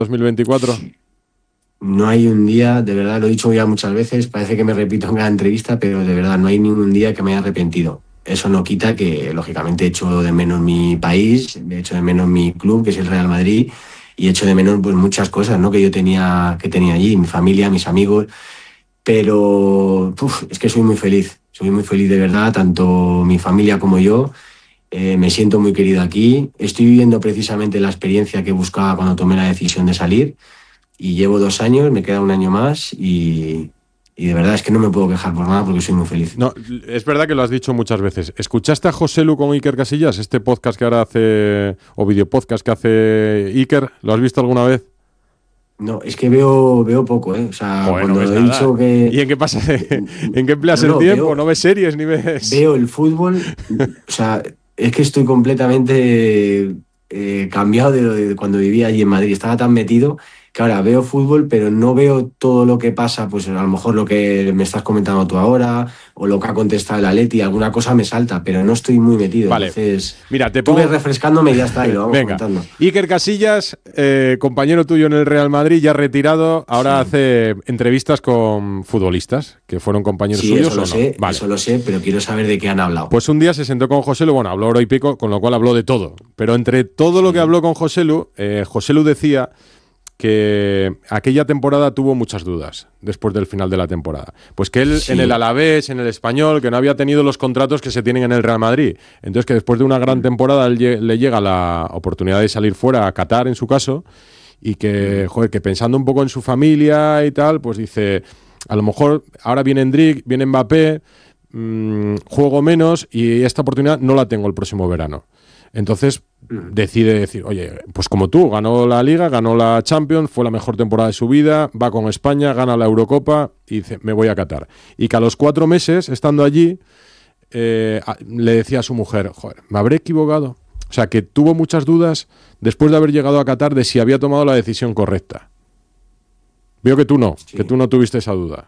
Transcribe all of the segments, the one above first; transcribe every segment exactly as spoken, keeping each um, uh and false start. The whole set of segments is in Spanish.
dos mil veinticuatro? No hay un día, de verdad, lo he dicho ya muchas veces, parece que me repito en cada entrevista, pero de verdad no hay ningún día que me haya arrepentido. Eso no quita que, lógicamente, echo de menos mi país, echo de menos mi club, que es el Real Madrid, y echo de menos pues muchas cosas, ¿no?, que yo tenía, que tenía allí, mi familia, mis amigos, pero uf, es que soy muy feliz, soy muy feliz de verdad, tanto mi familia como yo. Eh, me siento muy querido aquí. Estoy viviendo precisamente la experiencia que buscaba cuando tomé la decisión de salir y llevo dos años, me queda un año más y, y de verdad es que no me puedo quejar por nada porque soy muy feliz. No, es verdad que lo has dicho muchas veces. ¿Escuchaste a José Lu con Iker Casillas? Este podcast que ahora hace, o videopodcast que hace Iker, ¿lo has visto alguna vez? No, es que veo, veo poco, ¿eh? O sea, Joder, no cuando ves he nada. dicho que... ¿Y en qué pasa? ¿En qué empleas No, el no, tiempo? veo, ¿No ves series ni ves...? veo el fútbol, o sea, es que estoy completamente eh, cambiado de lo de cuando vivía allí en Madrid. Estaba tan metido que ahora veo fútbol, pero no veo todo lo que pasa, pues a lo mejor lo que me estás comentando tú ahora, o lo que ha contestado el Atleti, alguna cosa me salta, pero no estoy muy metido. Vale, Entonces, mira, te tú ves pongo... refrescándome y ya está, y lo vamos Venga, comentando. Iker Casillas, eh, compañero tuyo en el Real Madrid, ya retirado, ahora Sí. hace entrevistas con futbolistas que fueron compañeros Sí, suyos eso lo o no. sé, Vale. eso lo sé, pero quiero saber de qué han hablado. Pues un día se sentó con José Lu, bueno, habló hora y pico, con lo cual habló de todo. Pero entre todo Sí. lo que habló con José Lu, eh, José Lu decía que aquella temporada tuvo muchas dudas después del final de la temporada. Pues que él Sí. en el Alavés, en el Español, que no había tenido los contratos que se tienen en el Real Madrid. Entonces que después de una gran temporada él lle- le llega la oportunidad de salir fuera a Qatar, en su caso, y que, joder, que pensando un poco en su familia y tal, pues dice, a lo mejor ahora viene Endrick, viene Mbappé, mmm, juego menos y esta oportunidad no la tengo el próximo verano. Entonces decide decir, oye, pues como tú, ganó la Liga, ganó la Champions, fue la mejor temporada de su vida, va con España, gana la Eurocopa y dice, me voy a Qatar. Y que a los cuatro meses, estando allí, eh, a- le decía a su mujer, joder, ¿me habré equivocado? O sea, que tuvo muchas dudas después de haber llegado a Qatar de si había tomado la decisión correcta. Veo que tú no, Sí. que tú no tuviste esa duda.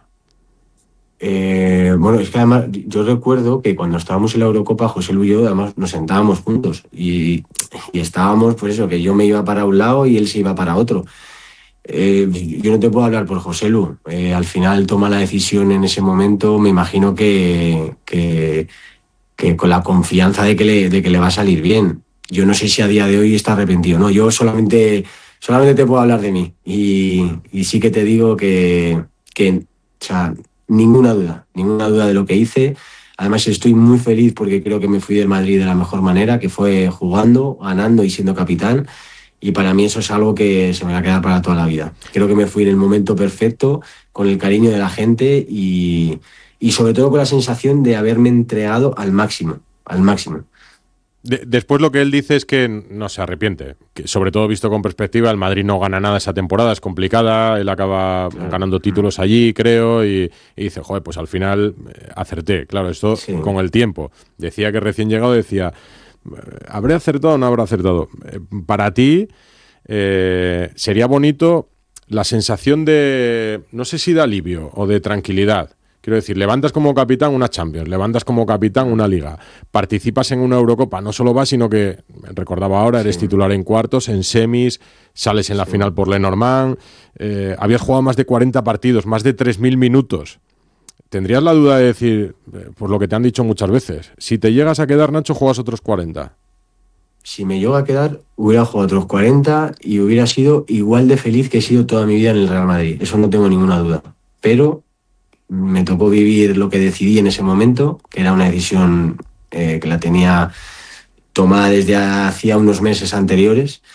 Eh, bueno, es que además yo recuerdo que cuando estábamos en la Eurocopa, José Luis y yo además nos sentábamos juntos y, y estábamos, pues eso, que yo me iba para un lado y él se iba para otro. Eh, yo no te puedo hablar por José Lu. Eh, al final toma la decisión en ese momento, me imagino que, que, que con la confianza de que, le, de que le va a salir bien. Yo no sé si a día de hoy está arrepentido, ¿no? Yo solamente, solamente te puedo hablar de mí y, y sí que te digo que, que, o sea, ninguna duda, ninguna duda de lo que hice. Además estoy muy feliz porque creo que me fui del Madrid de la mejor manera, que fue jugando, ganando y siendo capitán. Y para mí eso es algo que se me va a quedar para toda la vida. Creo que me fui en el momento perfecto, con el cariño de la gente y, y sobre todo con la sensación de haberme entregado al máximo, al máximo. De- después lo que él dice es que no se arrepiente, que sobre todo visto con perspectiva, el Madrid no gana nada esa temporada, es complicada, él acaba Claro. ganando títulos allí, creo, y, y dice, joder, pues al final eh, acerté. Claro, esto Sí. con el tiempo. Decía que recién llegado decía, ¿habré acertado o no habré acertado? Eh, para ti eh, sería bonito la sensación de, no sé si de alivio o de tranquilidad. Quiero decir, levantas como capitán una Champions, levantas como capitán una Liga, participas en una Eurocopa, no solo vas, sino que, recordaba ahora, eres Sí. titular en cuartos, en semis, sales en la Sí. final por Lenormand, eh, habías jugado más de cuarenta partidos, más de tres mil minutos. ¿Tendrías la duda de decir, eh, por lo que te han dicho muchas veces, si te llegas a quedar, Nacho, juegas otros cuarenta? Si me llego a quedar, hubiera jugado otros cuarenta y hubiera sido igual de feliz que he sido toda mi vida en el Real Madrid. Eso no tengo ninguna duda. Pero me tocó vivir lo que decidí en ese momento, que era una decisión eh, que la tenía tomada desde hacía unos meses anteriores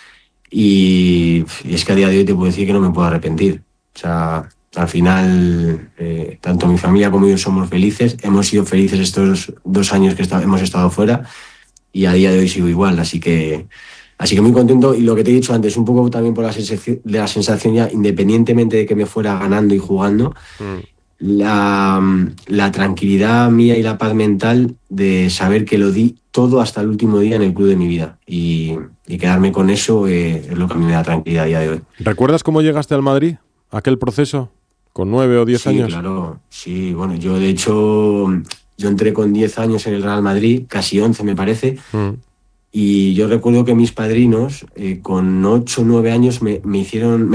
y, y es que a día de hoy te puedo decir que no me puedo arrepentir. O sea, al final, eh, tanto mi familia como yo somos felices, hemos sido felices estos dos años que está- hemos estado fuera y a día de hoy sigo igual, así que, así que muy contento y lo que te he dicho antes, un poco también por la sensación, de la sensación ya, independientemente de que me fuera ganando y jugando, Mm. la, la tranquilidad mía y la paz mental de saber que lo di todo hasta el último día en el club de mi vida y, y quedarme con eso eh, es lo que a mí me da tranquilidad a día de hoy. ¿Recuerdas cómo llegaste al Madrid? ¿Aquel proceso? ¿Con nueve o diez Sí, años? claro, sí, bueno, yo de hecho, yo entré con diez años en el Real Madrid, casi once me parece, Mm. y yo recuerdo que mis padrinos eh, con ocho o nueve años me, me hicieron...